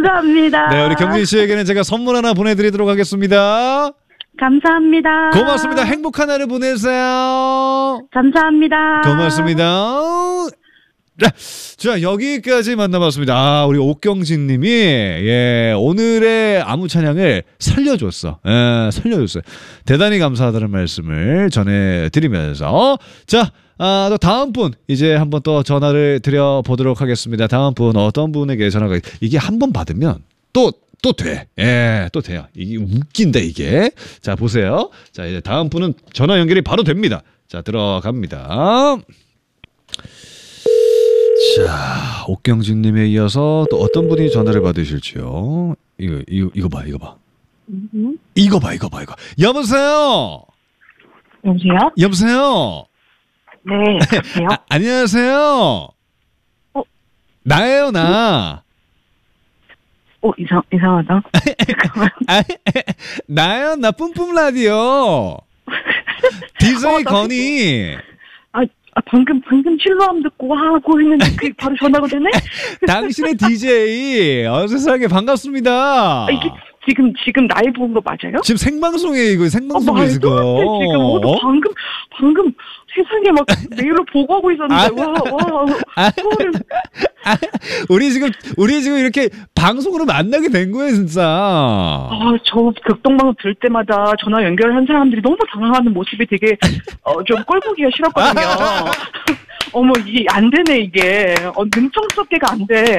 감사합니다. 네, 우리 경진 씨에게는 제가 선물 하나 보내드리도록 하겠습니다. 감사합니다. 고맙습니다. 행복한 하루 보내세요. 감사합니다. 고맙습니다. 네, 자, 여기까지 만나봤습니다. 아, 우리 옥경진 님이, 예, 오늘의 아무 찬양을 살려줬어. 예, 살려줬어요. 대단히 감사하다는 말씀을 전해드리면서, 자, 또 다음 분, 이제 한번 또 전화를 드려보도록 하겠습니다. 다음 분, 어떤 분에게 전화가, 이게 한 번 받으면 또 돼. 예, 또 돼요. 이게 웃긴다, 이게. 자, 보세요. 자, 이제 다음 분은 전화 연결이 바로 됩니다. 자, 들어갑니다. 자, 옥경진님에 이어서 또 어떤 분이 전화를 받으실지요? 이거 봐. 이거 봐. 여보세요? 여보세요? 네, 여보세요? 안녕하세요? 나예요, 나. 이상하다. 나예요, 나 뿜뿜 라디오. DJ 건이. 방금 실로암 듣고 하고 있는데 그게 바로 전화가 되네? 당신의 DJ. 세상에 반갑습니다. 이게 지금 라이브 온 거 맞아요? 지금 생방송이에요, 이거. 생방송이에요, 지금. 지금 방금 세상에 막 메일로 보고하고 있었는데, 우리 지금 이렇게 방송으로 만나게 된 거예요, 진짜. 저 극동방송 들을 때마다 전화 연결한 사람들이 너무 당황하는 모습이 되게, 좀 꼴보기가 싫었거든요. 어머, 이게 안 되네, 이게. 능청스럽게가 안 돼.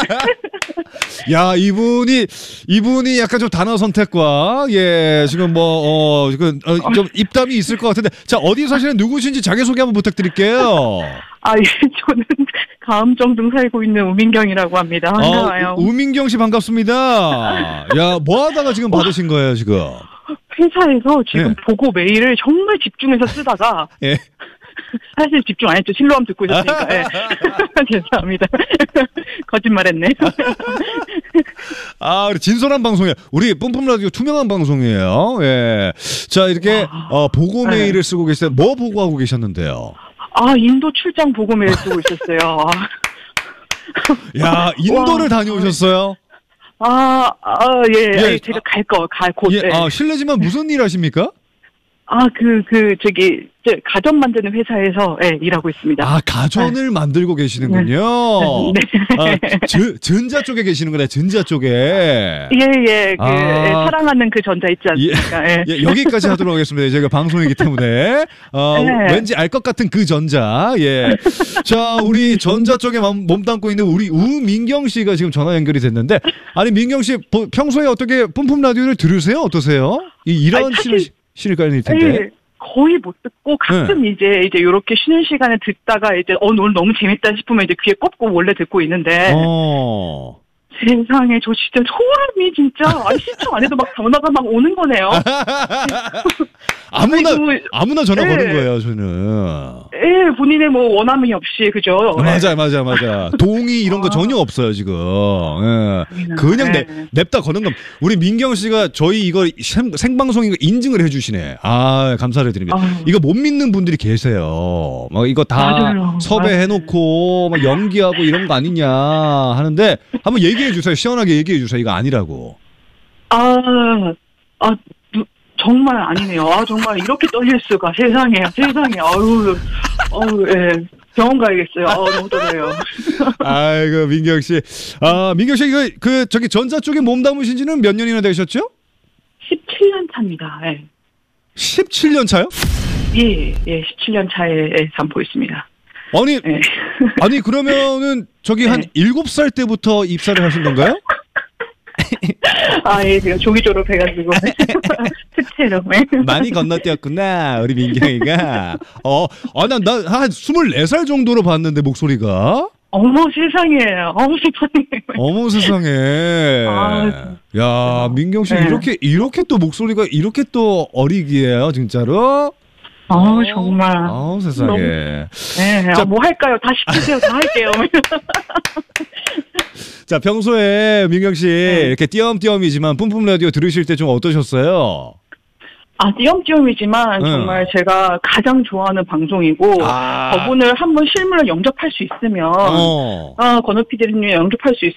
야, 이분이 약간 좀 단어 선택과, 예, 지금 지금, 좀 입담이 있을 것 같은데. 자, 어디 사시는 누구신지 자기소개 한번 부탁드릴게요. 저는 가음정동 살고 있는 우민경이라고 합니다. 반가워요. 우민경 씨 반갑습니다. 야, 뭐 하다가 지금 받으신 거예요, 지금? 회사에서 지금 보고 메일을 정말 집중해서 쓰다가, 예. 사실 집중 안 했죠. 실로암 듣고 있었으니까. 예. 죄송합니다. 거짓말했네. 우리 진솔한 방송이에요. 우리 뿜뿜 라디오 투명한 방송이에요. 예. 자, 이렇게 보고 메일을 쓰고 계세요. 뭐 보고하고 계셨는데요? 인도 출장 보고 메일 쓰고 있었어요. 야, 인도를 다녀오셨어요? 예. 제가 갈 곳. 예. 실례지만 무슨 일 하십니까? 가전 만드는 회사에서 일하고 있습니다. 가전을 만들고 계시는군요. 네. 전자 쪽에 계시는구나, 전자 쪽에. 예. 사랑하는 그 전자 있지 않습니까? 예, 여기까지 하도록 하겠습니다. 저희가 방송이기 때문에. 왠지 알 것 같은 그 전자. 예. 자, 우리 전자 쪽에 몸담고 있는 우리 우민경 씨가 지금 전화 연결이 됐는데, 아니, 민경 씨, 평소에 어떻게 뿜뿜 라디오를 들으세요? 어떠세요? 이런 시간일 텐데. 네, 거의 못 듣고 가끔 이제 요렇게 쉬는 시간에 듣다가 이제 오늘 너무 재밌다 싶으면 이제 귀에 꼽고 원래 듣고 있는데 세상에 저 진짜 소름이 진짜 신청 안 해도 막 전화가 막 오는 거네요. 아무나 전화 거는 거예요, 저는. 예, 본인의 원함이 없이, 그죠? 맞아. 동의 이런 거 전혀 없어요, 지금. 예. 그냥 냅다 거는 겁니다. 우리 민경 씨가 저희 이거 생방송인 거 인증을 해주시네. 감사를 드립니다. 이거 못 믿는 분들이 계세요. 막 이거 다 섭외해놓고 막 연기하고 이런 거 아니냐 하는데 한번 얘기해 주세요. 시원하게 얘기해 주세요. 이거 아니라고. 정말 아니네요. 정말 이렇게 떨릴 수가. 세상에. 예. 병원 가야겠어요. 너무 떨려요. 아이고, 민경 씨. 민경 씨, 저기 전자 쪽에 몸 담으신 지는 몇 년이나 되셨죠? 17년 차입니다. 예. 17년 차요? 예, 17년 차에 담고 있습니다. 아니, 그러면은, 한 7살 때부터 입사를 하신 건가요? 예, 제가 조기 졸업해가지고 특채로 많이 건너뛰었구나, 우리 민경이가. 난 한 24살 정도로 봤는데 목소리가. 어머 세상에. 야, 민경 씨 이렇게 또 목소리가 이렇게 또 어리기에요, 진짜로. 정말. 세상에. 너무... 네, 자, 뭐 할까요? 다 시키세요. 다 할게요. 자, 평소에 민경 씨 이렇게 띄엄띄엄이지만 뿜뿜 라디오 들으실 때 좀 어떠셨어요? 띄엄띄엄이지만 정말 제가 가장 좋아하는 방송이고 저분을 한번 실물로 영접할 수 있으면 건우 PD님 영접할 수